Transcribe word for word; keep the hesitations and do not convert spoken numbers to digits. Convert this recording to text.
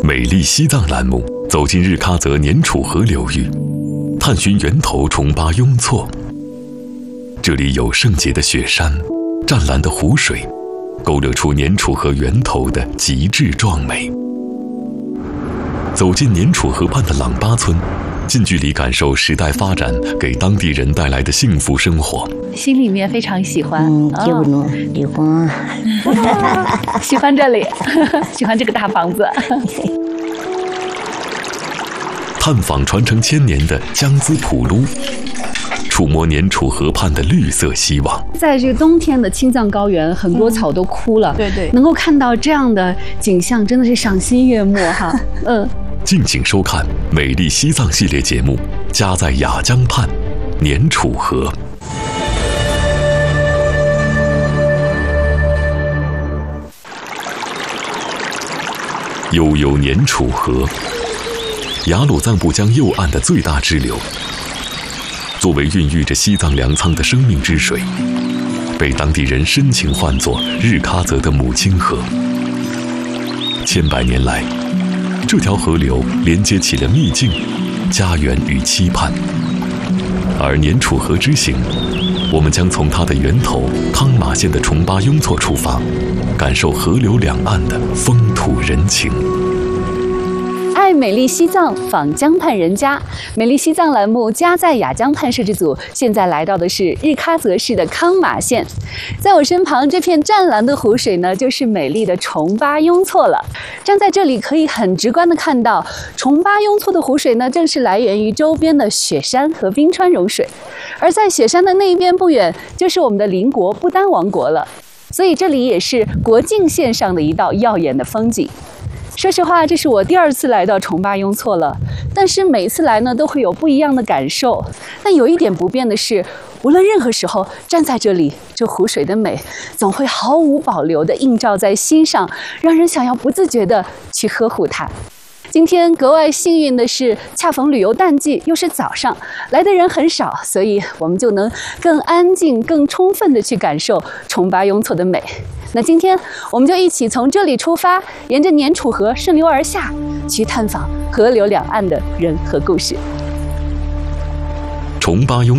美丽西藏栏目走进日喀则年楚河流域，探寻源头崇巴雍措。这里有圣洁的雪山、湛蓝的湖水，勾勒出年楚河源头的极致壮美。走进年楚河畔的朗巴村，近距离感受时代发展给当地人带来的幸福生活， 心里面非常喜欢。 嗯，就那地方， 喜欢这里，喜欢这个大房子。 探访传承千年的江孜普噜，触摸年楚河畔的绿色希望。 在这个冬天的青藏高原，很多草都枯了， 嗯、对对， 能够看到这样的景象，真的是赏心悦目哈。嗯， 敬请收看《美丽西藏》系列节目《家在雅江畔，年楚河》。悠悠年楚河，雅鲁藏布江右岸的最大支流，作为孕育着西藏粮仓的生命之水，被当地人深情唤作日喀则的母亲河。千百年来，这条河流连接起了秘境、家园与期盼。而年楚河之行，我们将从它的源头康马县的崇巴雍措出发，感受河流两岸的风土人情。 爱美丽西藏，访江畔人家。美丽西藏栏目家在雅江畔摄制组现在来到的是日喀则市的康马县，在我身旁这片湛蓝的湖水呢，就是美丽的崇巴雍措了。站在这里可以很直观的看到，崇巴雍措的湖水呢，正是来源于周边的雪山和冰川融水，而在雪山的那一边不远，就是我们的邻国不丹王国了。所以这里也是国境线上的一道耀眼的风景。说实话，这是我第二次来到崇巴雍措了，但是每次来呢都会有不一样的感受。但有一点不变的是，无论任何时候站在这里，这湖水的美总会毫无保留地映照在心上，让人想要不自觉地去呵护它。今天格外幸运的是，恰逢旅游淡季，又是早上，来的人很少，所以我们就能更安静、更充分地去感受崇巴雍措的美。那今天我们就一起从这里出发，沿着年楚河顺流而下，去探访河流两岸的人和故事。 崇巴雍